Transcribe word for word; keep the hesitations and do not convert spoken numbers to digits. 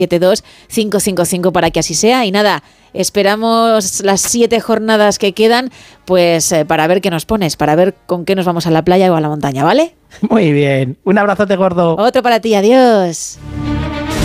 siete dos cinco cinco cinco para que así sea. Y nada, esperamos las siete jornadas que quedan, pues eh, para ver qué nos pones, para ver con qué nos vamos a la playa o a la montaña, ¿vale? Muy bien, un abrazote gordo. Otro para ti, adiós.